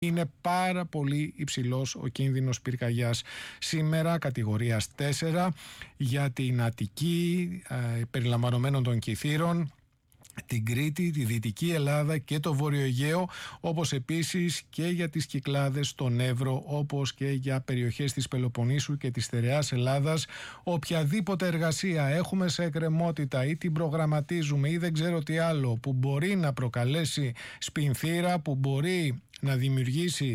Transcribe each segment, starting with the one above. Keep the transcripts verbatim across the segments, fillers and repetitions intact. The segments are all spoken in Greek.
Είναι πάρα πολύ υψηλός ο κίνδυνος πυρκαγιάς σήμερα, κατηγορίας τέσσερα, για την Αττική, ε, περιλαμβανομένων των Κιθήρων, την Κρήτη, τη Δυτική Ελλάδα και το Βόρειο Αιγαίο, όπως επίσης και για τις Κυκλάδες, στον Εύρο, όπως και για περιοχές της Πελοποννήσου και της στερεάς Ελλάδας. Οποιαδήποτε εργασία έχουμε σε εκκρεμότητα ή την προγραμματίζουμε ή δεν ξέρω τι άλλο που μπορεί να προκαλέσει σπινθήρα, που μπορεί να δημιουργήσει,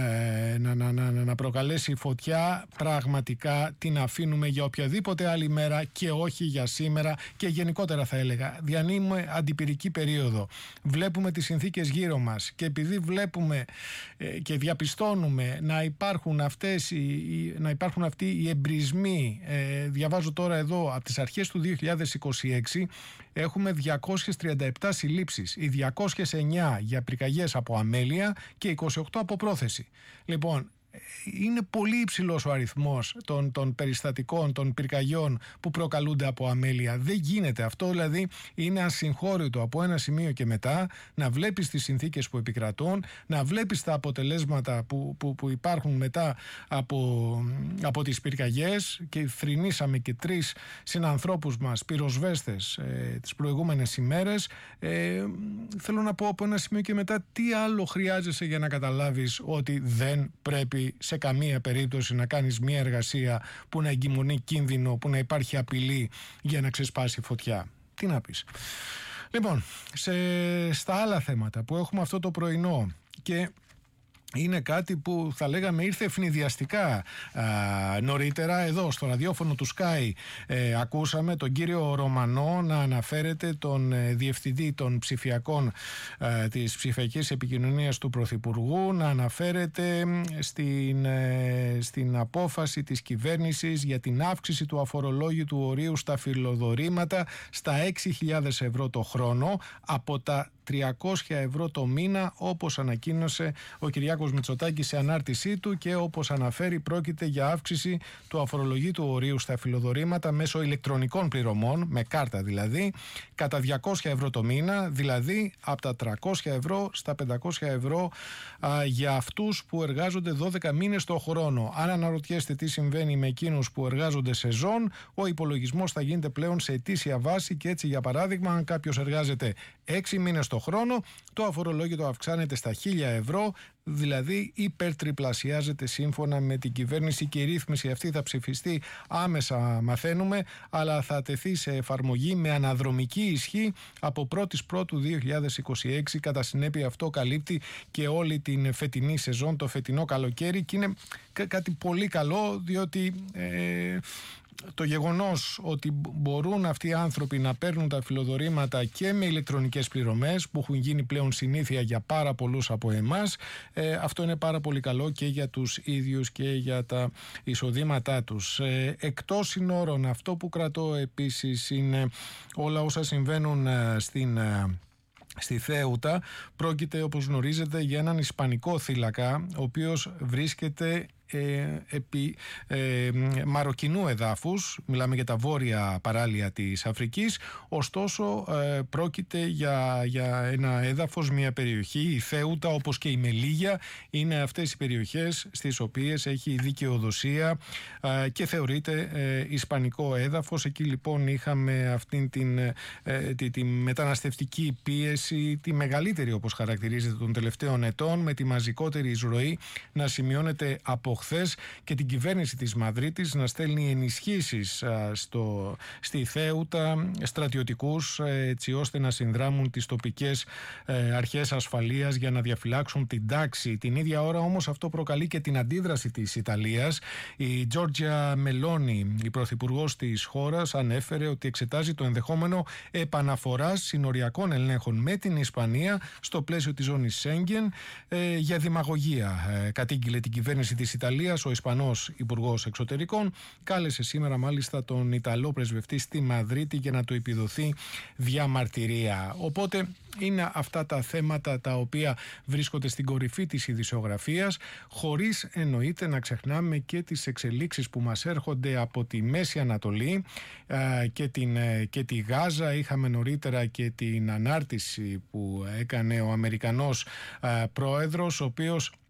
ε, να, να, να, να προκαλέσει φωτιά, πραγματικά την αφήνουμε για οποιαδήποτε άλλη μέρα και όχι για σήμερα. Και γενικότερα θα έλεγα, διανύουμε αντιπυρική περίοδο, βλέπουμε τις συνθήκες γύρω μας και επειδή βλέπουμε ε, και διαπιστώνουμε να υπάρχουν, αυτές οι, οι, να υπάρχουν αυτοί οι εμπρισμοί, ε, διαβάζω τώρα εδώ από τις αρχές του δύο χιλιάδες είκοσι έξι έχουμε διακόσιες τριάντα επτά συλλήψεις, οι διακόσιες εννιά για πυρκαγιές από αμέλεια και είκοσι οκτώ από πρόθεση. Λοιπόν, είναι πολύ υψηλός ο αριθμός των, των περιστατικών, των πυρκαγιών που προκαλούνται από αμέλεια. Δεν γίνεται αυτό, δηλαδή είναι ασυγχώρητο από ένα σημείο και μετά να βλέπεις τις συνθήκες που επικρατούν, να βλέπεις τα αποτελέσματα που, που, που υπάρχουν μετά από, από τις πυρκαγιές, και θρηνήσαμε και τρεις συνανθρώπους μας πυροσβέστες ε, τις προηγούμενες ημέρες. Ε, θέλω να πω από ένα σημείο και μετά, τι άλλο χρειάζεσαι για να καταλάβεις ότι δεν πρέπει σε καμία περίπτωση να κάνεις μια εργασία που να εγκυμονεί κίνδυνο, που να υπάρχει απειλή για να ξεσπάσει φωτιά? Τι να πεις? Λοιπόν, σε, στα άλλα θέματα που έχουμε αυτό το πρωινό, και είναι κάτι που θα λέγαμε ήρθε ευνηδιαστικά α, νωρίτερα, εδώ στο ραδιόφωνο του Sky ε, ακούσαμε τον κύριο Ρωμανό να αναφέρεται, τον ε, διευθυντή των ψηφιακών ε, της ψηφιακής επικοινωνίας του Πρωθυπουργού, να αναφέρεται στην, ε, στην απόφαση της κυβέρνησης για την αύξηση του αφορολόγητου ορίου στα φιλοδορήματα στα έξι χιλιάδες ευρώ το χρόνο από τα τριακόσια ευρώ το μήνα, όπως ανακοίνωσε ο Κυριάκος Μητσοτάκης σε ανάρτησή του, και όπως αναφέρει πρόκειται για αύξηση του αφορολογήτου ορίου στα φιλοδορήματα μέσω ηλεκτρονικών πληρωμών, με κάρτα δηλαδή, κατά διακόσια ευρώ το μήνα, δηλαδή από τα τριακόσια ευρώ στα πεντακόσια ευρώ α, για αυτούς που εργάζονται δώδεκα μήνες το χρόνο. Αν αναρωτιέστε τι συμβαίνει με εκείνους που εργάζονται σεζόν, ο υπολογισμός θα γίνεται πλέον σε ετήσια βάση, και έτσι για παράδειγμα αν κάποιος εργάζεται έξι μήνες το χρόνο, το αφορολόγητο αυξάνεται στα χίλια ευρώ, δηλαδή υπερτριπλασιάζεται σύμφωνα με την κυβέρνηση, και η ρύθμιση αυτή θα ψηφιστεί άμεσα, μαθαίνουμε, αλλά θα τεθεί σε εφαρμογή με αναδρομική ισχύ από πρώτη Πρώτου δύο χιλιάδες είκοσι έξι. Κατά συνέπεια αυτό καλύπτει και όλη την φετινή σεζόν, το φετινό καλοκαίρι, και είναι κάτι πολύ καλό, διότι ε, το γεγονός ότι μπορούν αυτοί οι άνθρωποι να παίρνουν τα φιλοδορήματα και με ηλεκτρονικές πληρωμές, που έχουν γίνει πλέον συνήθεια για πάρα πολλούς από εμάς, ε, αυτό είναι πάρα πολύ καλό και για τους ίδιους και για τα εισοδήματά τους. Ε, εκτός συνόρων, αυτό που κρατώ επίσης είναι όλα όσα συμβαίνουν ε, στην... Ε, στη Θέουτα. Πρόκειται, όπως γνωρίζετε, για έναν ισπανικό θύλακα, ο οποίος βρίσκεται Ε, επί ε, μαροκινού εδάφους, μιλάμε για τα βόρεια παράλια της Αφρικής, ωστόσο ε, πρόκειται για, για ένα έδαφος, μια περιοχή, η Θέουτα όπως και η Μελίγια είναι αυτές οι περιοχές στις οποίες έχει δικαιοδοσία ε, και θεωρείται ε, ισπανικό έδαφος. Εκεί λοιπόν είχαμε αυτήν την ε, τη, τη μεταναστευτική πίεση, τη μεγαλύτερη όπως χαρακτηρίζεται των τελευταίων ετών, με τη μαζικότερη εισρωή να σημειώνεται από χθες, και την κυβέρνηση της Μαδρίτης να στέλνει ενισχύσεις α, στο, στη Θέουτα, στρατιωτικούς, έτσι ώστε να συνδράμουν τις τοπικές ε, αρχές ασφαλείας για να διαφυλάξουν την τάξη. Την ίδια ώρα όμως αυτό προκαλεί και την αντίδραση της Ιταλίας. Η Τζόρτζια Μελόνι, η πρωθυπουργός της χώρας, ανέφερε ότι εξετάζει το ενδεχόμενο επαναφοράς συνοριακών ελέγχων με την Ισπανία στο πλαίσιο της ζώνης Σέγγεν ε, για δημαγωγία. Ε, κατήγγειλε την κυβέρνηση της Ιταλίας. Ο Ισπανός Υπουργός Εξωτερικών κάλεσε σήμερα μάλιστα τον Ιταλό πρεσβευτή στη Μαδρίτη για να του επιδοθεί διαμαρτυρία. Οπότε είναι αυτά τα θέματα τα οποία βρίσκονται στην κορυφή της ειδησιογραφίας, χωρίς εννοείται να ξεχνάμε και τις εξελίξεις που μας έρχονται από τη Μέση Ανατολή ε, και, την, ε, και τη Γάζα. Είχαμε νωρίτερα και την ανάρτηση που έκανε ο Αμερικανός ε, πρόεδρος, ο οποίος